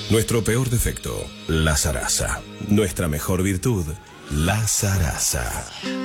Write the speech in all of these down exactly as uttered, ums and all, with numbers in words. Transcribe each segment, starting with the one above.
Nuestro peor defecto, la zaraza. Nuestra mejor virtud, la zaraza.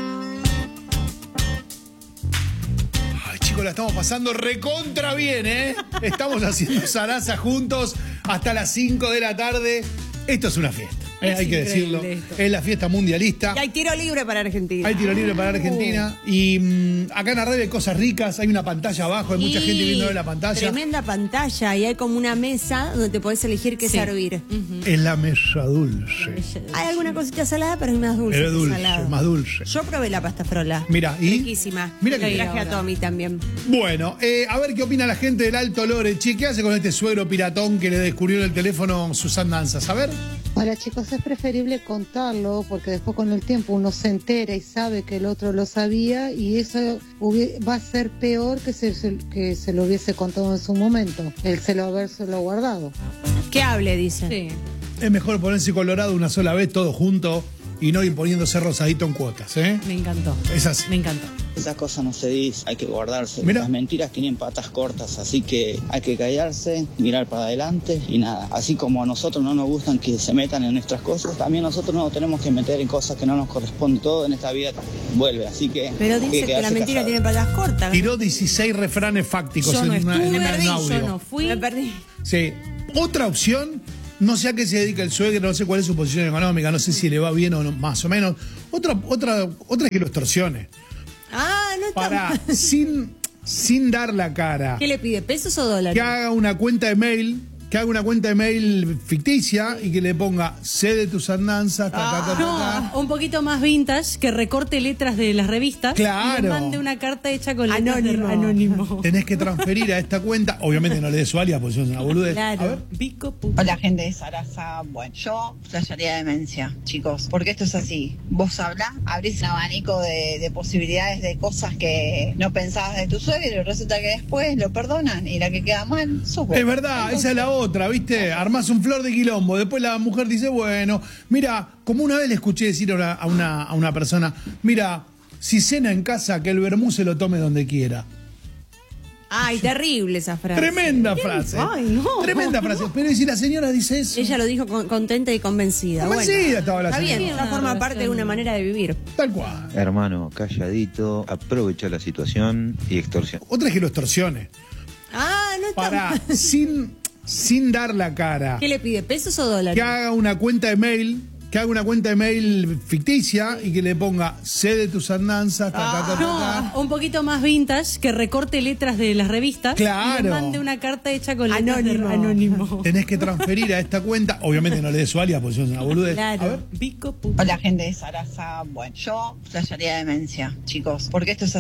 Ay, chicos, la estamos pasando recontra bien, ¿eh? Estamos haciendo zaraza juntos hasta las cinco de la tarde. Esto es una fiesta. Eh, hay que decirlo, esto. Es la fiesta mundialista. Y hay tiro libre para Argentina. Hay tiro libre para Argentina. Uh. Y mmm, acá en la red hay cosas ricas, hay una pantalla abajo, hay mucha y gente viendo la pantalla. Tremenda pantalla, y hay como una mesa donde te podés elegir qué sí. servir. Uh-huh. Es la mesa dulce. Hay alguna cosita salada, pero es más dulce. Pero dulce, salado. más dulce. Yo probé la pasta frola. Mira, y. Riquísima. Mira que que traje a Tommy también. Bueno, eh, a ver qué opina la gente del Alto Lore. Che, ¿qué hace con este suegro piratón que le descubrió en el teléfono sus andanzas? A ver. Hola chicos, es preferible contarlo porque después con el tiempo uno se entera y sabe que el otro lo sabía y eso va a ser peor que se, que se lo hubiese contado en su momento, el se lo habérselo guardado. Que hable, dice. Sí. Es mejor ponerse colorado una sola vez, todo junto, y no ir poniéndose rosadito en cuotas, ¿eh? Me encantó. Es así. Me encantó. Esas cosas no se dicen, hay que guardarse. Mirá. Las mentiras tienen patas cortas, así que hay que callarse, mirar para adelante y nada. Así como a nosotros no nos gustan que se metan en nuestras cosas, también nosotros no nos tenemos que meter en cosas que no nos corresponden. Todo en esta vida vuelve, así que... Pero dice que, que la mentira callado. Tiene patas cortas. Tiró dieciséis refranes fácticos yo no en, una, estuve, en un perdí, audio. Yo no fui, me perdí. Sí. Otra opción... No sé a qué se dedica el suegro, no sé cuál es su posición económica, no sé si le va bien o no, más o menos. Otra, otra, otra es que lo extorsione. Ah, no está Para, mal. sin, sin dar la cara. ¿Qué le pide, pesos o dólares? Que haga una cuenta de mail, que haga una cuenta de mail ficticia y que le ponga sé de tus andanzas, ta, ta, ta, ta, ta. No, un poquito más vintage, que recorte letras de las revistas. Claro. Y le mande una carta hecha con letras anónimo. de anónimo. Tenés que transferir a esta cuenta, obviamente no le des su alias porque es una boludez. Claro. A ver. Pico, puto. Hola gente de Zaraza, bueno, yo flasharía demencia, chicos, porque esto es así, vos hablás, abrís un abanico de, de posibilidades de cosas que no pensabas de tu suegro y resulta que después lo perdonan y la que queda mal, sos vos. Es verdad, entonces, esa es la otra, ¿viste? Armás un flor de quilombo, después la mujer dice, bueno, mira, como una vez le escuché decir a una, a una, a una persona, mira, si cena en casa, que el vermú se lo tome donde quiera. Ay, terrible esa frase. Tremenda frase. Ay, no. Tremenda frase. Pero si la señora dice eso. Ella lo dijo con, contenta y convencida. Convencida bueno, estaba la está señora. bien, ya forma parte de una manera de vivir. Tal cual. Hermano, calladito, aprovecha la situación y extorsión. Otra es que lo extorsione. Ah, no está Para, mal. sin, sin dar la cara. ¿Qué le pide, pesos o dólares? Que haga una cuenta de mail. Que haga una cuenta de mail ficticia y que le ponga sé de tus andanzas, ta, ta, ta, ta, ta. No, un poquito más vintage, que recorte letras de las revistas. Claro. Y le mande una carta hecha con letras Anónimo. de anónimo. Tenés que transferir a esta cuenta, obviamente no le des su alias porque es una boludez. Claro. A ver. Pico, puto. Hola gente de Zaraza, bueno, yo flasharía demencia, chicos, porque esto es así.